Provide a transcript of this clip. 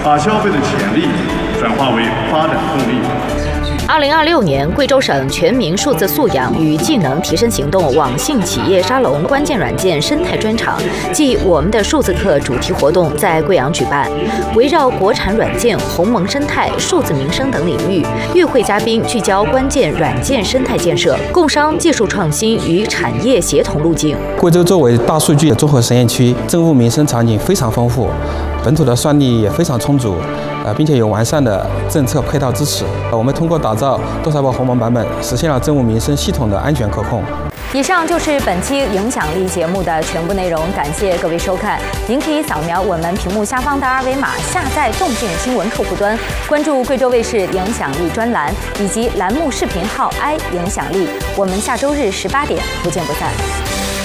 把消费的潜力转化为发展动力。 2026年，贵州省全民数字素养与技能提升行动网信企业沙龙关键软件生态专场暨我们的数字课主题活动在贵阳举办，围绕国产软件、鸿蒙生态、数字民生等领域，与会嘉宾聚焦关键软件生态建设、工商技术创新与产业协同路径。 贵州作为大数据综合实验区，政务民生场景非常丰富，本土的算力也非常充足，并且有完善的政策配套支持。我们通过打造多财报鸿蒙版本，实现了政务民生系统的安全可控。 以上就是本期影响力节目的全部内容，感谢各位收看。您可以扫描我们屏幕下方的二维码，下载洞见新闻客户端，关注贵州卫视影响力专栏以及栏目视频号 i 影响力。我们下周日18点不见不散。